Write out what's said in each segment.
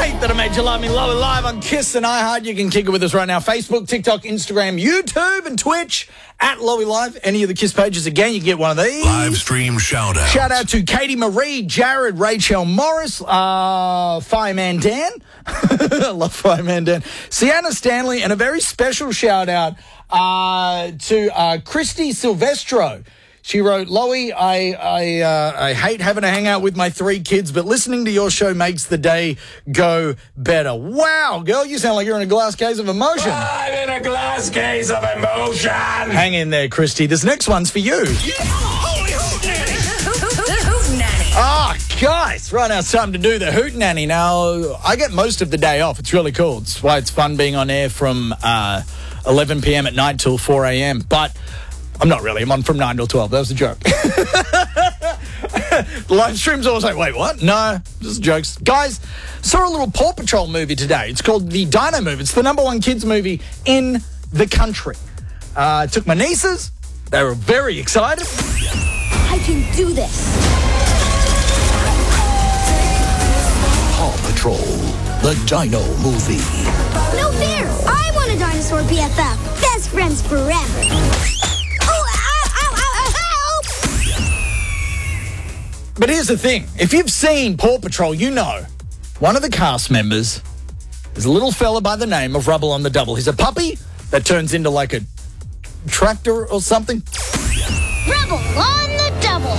Great that I made you love me. Lower live on Kiss and iHeart. You can kick it with us right now. Facebook, TikTok, Instagram, YouTube, and Twitch at Lowy Live. Any of the Kiss pages, again, you can get one of these. Live stream shout out. Shout out to Katie Marie, Jared, Rachel Morris, Fireman Dan. I love Fireman Dan. Sienna Stanley, and a very special shout out to Christy Silvestro. She wrote, Lowy, I hate having to hang out with my 3 kids, but listening to your show makes the day go better. Wow, girl, you sound like you're in a glass case of emotion. I'm in a glass case of emotion. Hang in there, Christy. This next one's for you. Holy hootenanny. Ah, guys, right now it's time to do the hootenanny. Now, I get most of the day off. It's really cool. It's why it's fun being on air from 11 p.m. at night till 4 a.m., but I'm not really. I'm on from 9 till 12. That was a joke. The live stream's always like, wait, what? No, just jokes. Guys, saw a little Paw Patrol movie today. It's called The Dino Movie. It's the #1 kids movie in the country. Took my nieces. They were very excited. I can do this. Paw Patrol, the Dino Movie. No fair. I want a dinosaur BFF. Best friends forever. But here's the thing. If you've seen Paw Patrol, you know one of the cast members is a little fella by the name of Rubble on the Double. He's a puppy that turns into like a tractor or something. Rubble on the double.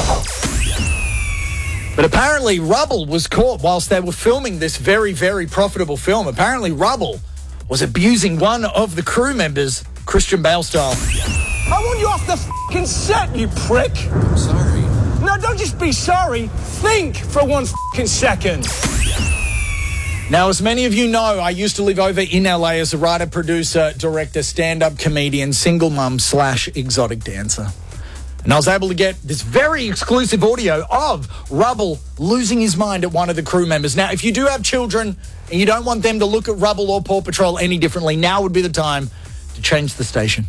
But apparently Rubble was caught whilst they were filming this very, very profitable film. Apparently Rubble was abusing one of the crew members, Christian Bale style. I want you off the f***ing set, you prick. Sorry. No, don't just be sorry. Think for 1 f***ing second. Now, as many of you know, I used to live over in LA as a writer, producer, director, stand-up comedian, single mum / exotic dancer. And I was able to get this very exclusive audio of Rubble losing his mind at one of the crew members. Now, if you do have children and you don't want them to look at Rubble or Paw Patrol any differently, now would be the time to change the station.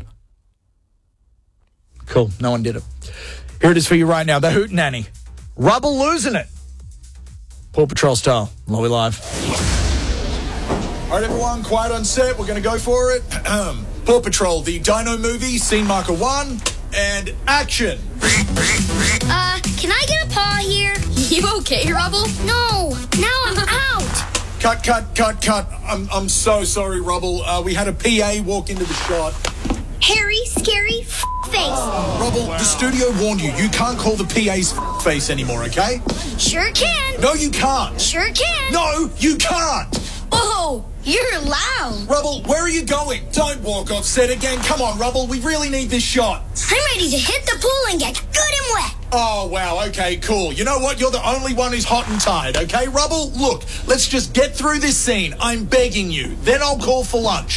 Cool. No one did it. Here it is for you right now. The hootenanny. Rubble losing it. Paw Patrol style. Lowy Live. All right, everyone. Quiet on set. We're going to go for it. Paw Patrol, the Dino Movie, scene marker 1, and action. Can I get a paw here? You okay, Rubble? No. Now I'm out. Cut. I'm so sorry, Rubble. We had a PA walk into the shot. Hairy, scary face. Rubble, the studio warned you. You can't call the PA's face anymore, okay? Sure can. No, you can't. Sure can. No, you can't. Oh, you're loud. Rubble, where are you going? Don't walk off set again. Come on, Rubble. We really need this shot. I'm ready to hit the pool and get good and wet. Oh, wow. Okay, cool. You know what? You're the only one who's hot and tired, okay, Rubble? Look, let's just get through this scene. I'm begging you. Then I'll call for lunch.